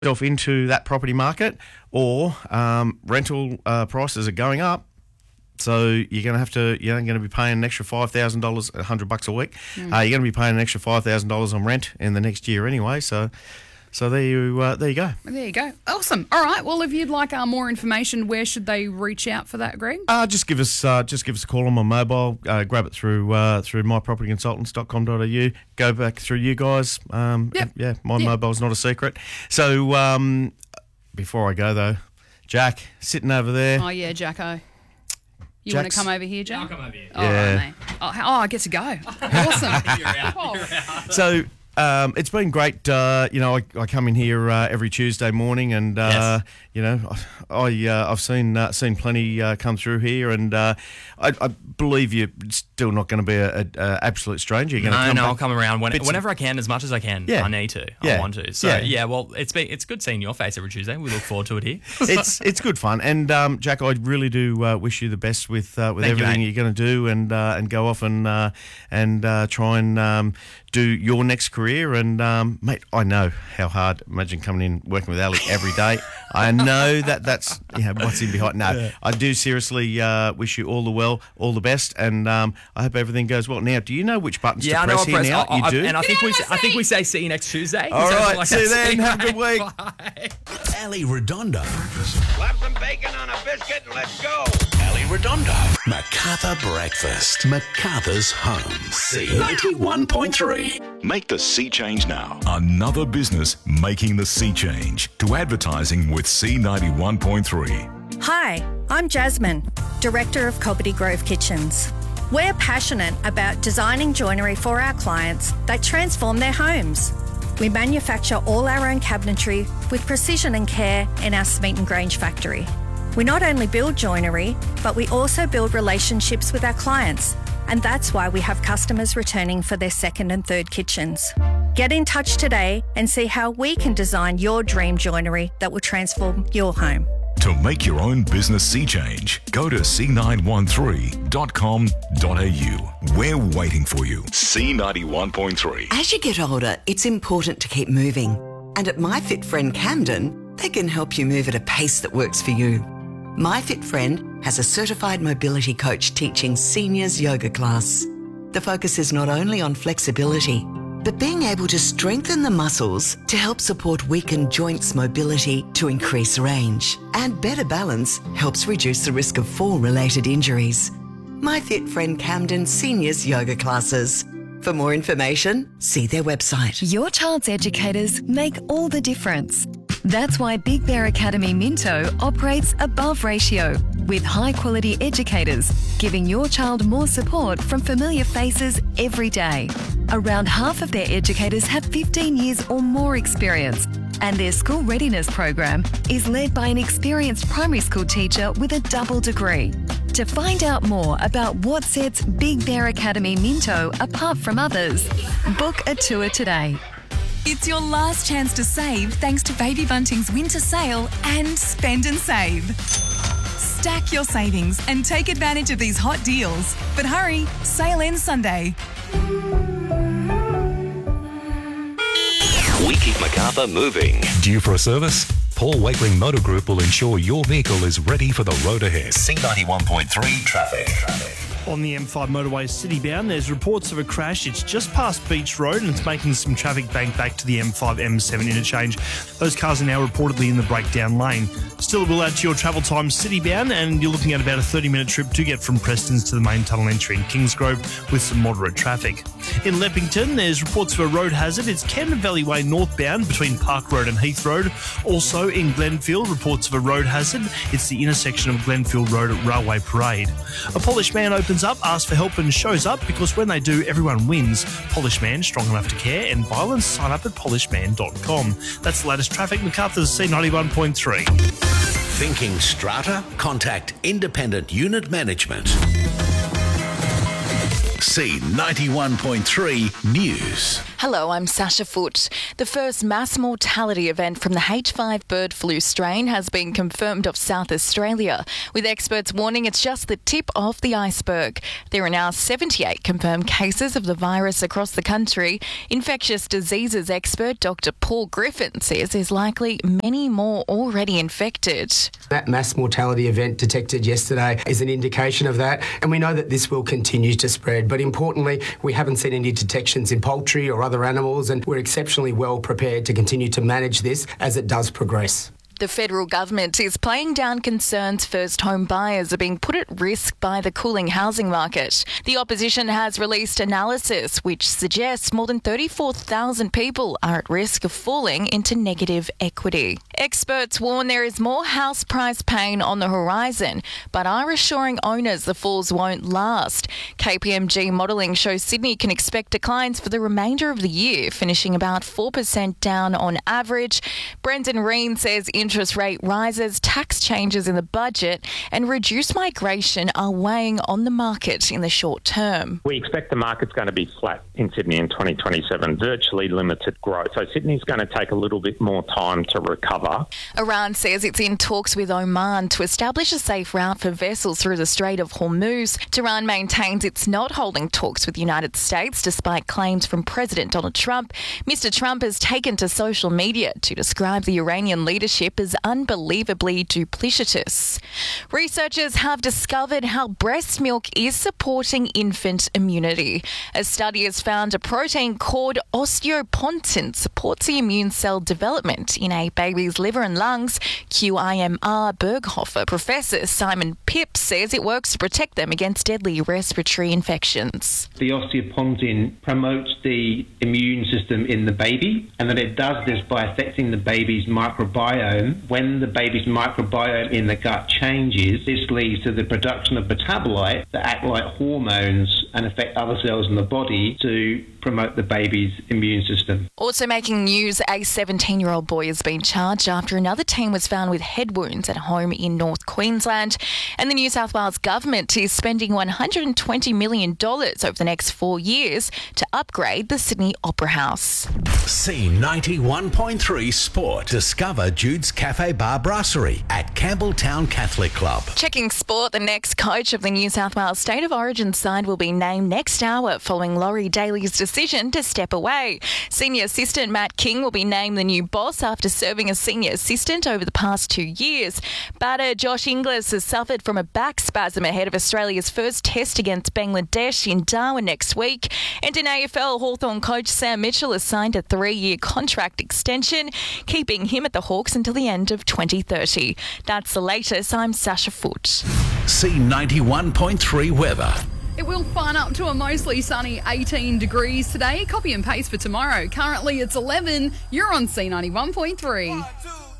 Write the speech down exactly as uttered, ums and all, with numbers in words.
yourself into that property market, or um, rental uh, prices are going up. So you're going to have to, you're going to be paying an extra five thousand dollars, a hundred bucks a week. Mm. Uh, you're going to be paying an extra five thousand dollars on rent in the next year anyway. So, so there you, uh, there you go. There you go. Awesome. All right. Well, if you'd like uh, more information, where should they reach out for that, Greg? Uh, just give us, uh, just give us a call on my mobile. Uh, grab it through, uh, through my property consultants dot com dot a u. Go back through you guys. Um, yep. Yeah, my yep. mobile's not a secret. So um, before I go though, Jack sitting over there. Oh yeah, Jacko. You want to come over here, Jack? I'll come over here. Oh, Yeah. right, mate. Oh, oh, I get to go. Awesome. You're out. Oh. You're out. So um, it's been great. Uh, you know, I, I come in here uh, every Tuesday morning, and uh, Yes. you know, I uh, I've seen uh, seen plenty uh, come through here, and uh, I, I believe you're still not going to be a, a, a absolute stranger. You're going to No, come no, back I'll come around when, bits whenever I can, as much as I can. Yeah. I need to. Yeah. I want to. So Yeah. yeah, well, it's been it's good seeing your face every Tuesday. We look forward to it here. it's it's good fun, and um, Jack, I really do uh, wish you the best with uh, with Thank you, everything mate. you're going to do, and uh, and go off and uh, and uh, try and um, do your next career. And um, mate, I know how hard. Imagine coming in working with Ali every day. I know that that's you know, what's in behind. No, Yeah. I do seriously uh, wish you all the well, all the best, and um, I hope everything goes well. Now, do you know which buttons Yeah, I to know. press I here press, now? I, you I, do, and I think Get we out of I think my we say see you next Tuesday. all So right, like see you that. then. Have a good week. Bye. Ali Redondo. Slap some bacon on a biscuit and let's go. Ali Redondo. MacArthur Breakfast. MacArthur's home. C ninety-one point three. Make the sea change now. Another business making the sea change to advertising with C ninety-one point three. Hi, I'm Jasmine, Director of Cobbitty Grove Kitchens. We're passionate about designing joinery for our clients that transform their homes. We manufacture all our own cabinetry with precision and care in our Smeaton Grange factory. We not only build joinery, but we also build relationships with our clients, and that's why we have customers returning for their second and third kitchens. Get in touch today and see how we can design your dream joinery that will transform your home. To make your own business sea change, go to c nine one three dot com dot a u. We're waiting for you. C ninety-one point three. As you get older, it's important to keep moving. And at MyFitFriend Camden, they can help you move at a pace that works for you. MyFitFriend has a certified mobility coach teaching seniors yoga class. The focus is not only on flexibility, but being able to strengthen the muscles to help support weakened joints mobility to increase range. And better balance helps reduce the risk of fall-related injuries. MyFitFriend Camden Seniors Yoga Classes. For more information, see their website. Your child's educators make all the difference. That's why Big Bear Academy Minto operates above ratio with high-quality educators, giving your child more support from familiar faces every day. Around half of their educators have fifteen years or more experience, and their school readiness program is led by an experienced primary school teacher with a double degree. To find out more about what sets Big Bear Academy Minto apart from others, book a tour today. It's your last chance to save thanks to Baby Bunting's winter sale and Spend and Save. Stack your savings and take advantage of these hot deals. But hurry, sale ends Sunday. We keep MacArthur moving. Due for a service? Paul Wakeling Motor Group will ensure your vehicle is ready for the road ahead. C ninety-one point three traffic. Traffic. On the M five motorway citybound, there's reports of a crash. It's just past Beach Road and it's making some traffic bank back to the M five M seven interchange. Those cars are now reportedly in the breakdown lane. Still, it will add to your travel time citybound, and you're looking at about a thirty minute trip to get from Prestons to the main tunnel entry in Kingsgrove with some moderate traffic. In Leppington, there's reports of a road hazard. It's Camden Valley Way northbound between Park Road and Heath Road. Also in Glenfield, reports of a road hazard. It's the intersection of Glenfield Road at Railway Parade. A Polish man opens up, asks for help and shows up, because when they do, everyone wins. Polish Man, strong enough to care, and violence. Sign up at polish man dot com. That's the latest traffic. MacArthur's C ninety-one point three. Thinking strata? Contact Independent Unit Management. C ninety-one point three News. Hello, I'm Sasha Foote. The first mass mortality event from the H five bird flu strain has been confirmed off South Australia, with experts warning it's just the tip of the iceberg. There are now seventy-eight confirmed cases of the virus across the country. Infectious diseases expert Doctor Paul Griffin says there's likely many more already infected. That mass mortality event detected yesterday is an indication of that, and we know that this will continue to spread. But importantly, we haven't seen any detections in poultry or other animals, and we're exceptionally well prepared to continue to manage this as it does progress. The federal government is playing down concerns first home buyers are being put at risk by the cooling housing market. The opposition has released analysis which suggests more than thirty-four thousand people are at risk of falling into negative equity. Experts warn there is more house price pain on the horizon, but are assuring owners the falls won't last. K P M G modelling shows Sydney can expect declines for the remainder of the year, finishing about four percent down on average. Brendan Reen says interest rate rises, tax changes in the budget and reduced migration are weighing on the market in the short term. We expect the market's going to be flat in Sydney in twenty twenty-seven, virtually limited growth. So Sydney's going to take a little bit more time to recover. Iran says it's in talks with Oman to establish a safe route for vessels through the Strait of Hormuz. Tehran maintains it's not holding talks with the United States despite claims from President Donald Trump. Mister Trump has taken to social media to describe the Iranian leadership as unbelievably duplicitous. Researchers have discovered how breast milk is supporting infant immunity. A study has found a protein called osteopontin supports the immune cell development in a baby's liver and lungs. Q I M R Berghofer professor Simon Pipp says it works to protect them against deadly respiratory infections. The osteopontin promotes the immune system in the baby, and that it does this by affecting the baby's microbiome. When the baby's microbiome in the gut changes, this leads to the production of metabolites that act like hormones and affect other cells in the body to promote the baby's immune system. Also making news, a seventeen-year-old boy has been charged after another teen was found with head wounds at home in North Queensland. And the New South Wales government is spending one hundred twenty million dollars over the next four years to upgrade the Sydney Opera House. C ninety-one point three Sport. Discover Jude's Cafe Bar Brasserie at Campbelltown Catholic Club. Checking sport, the next coach of the New South Wales State of Origin side will be named next hour following Laurie Daly's decision to step away. Senior assistant Matt King will be named the new boss after serving as senior assistant over the past two years. Batter Josh Inglis has suffered from a back spasm ahead of Australia's first test against Bangladesh in Darwin next week. And in A F L, Hawthorn coach Sam Mitchell has signed a three-year contract extension, keeping him at the Hawks until the end of twenty thirty. That's the latest. I'm Sasha Foote. C ninety-one point three weather. It will fun up to a mostly sunny eighteen degrees today. Copy and paste for tomorrow. Currently it's eleven. You're on C ninety-one point three.